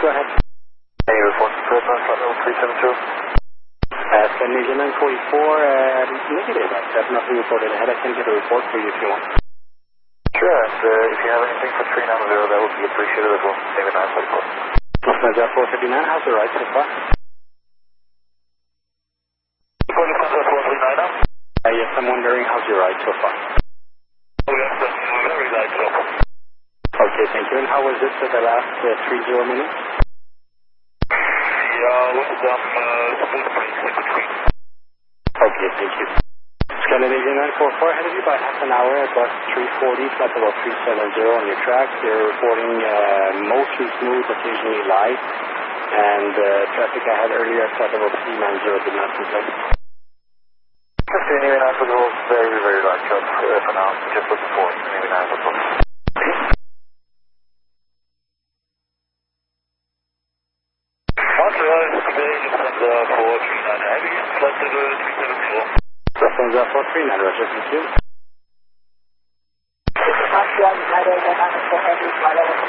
go ahead. Hey, report to President, flight level 372. Send me 944, negative. I have nothing reported ahead. I can get a report for you if you want. Sure, and if you have anything for 390, that would be appreciated as well. Maybe 944. Lufthansa 459, how's the ride so far? Lufthansa 439. Yes, I'm wondering how's your ride so far? Oh, yes, that's very light so far. Okay, thank you. And how was it for the last 30 minutes? Yeah, with some smooth breaks in between. Okay, thank you. Scandinavian 944 ahead of you by half an hour at bus 340, flight level 370 on your track. You're reporting mostly smooth, occasionally light, and traffic I had earlier at flight level 390 did not reflect. Maybe 944, very, very light job for now. Just looking forward to maybe 944. Lufthansa 439, Roger, thank you.